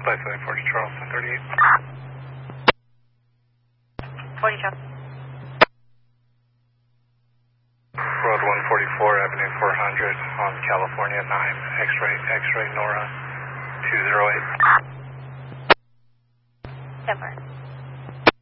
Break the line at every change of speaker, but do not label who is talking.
Flight 740 Charleston 38.
40 Charleston.
Road 144, Avenue 400 on California 9, X-ray Nora 208.
Denver.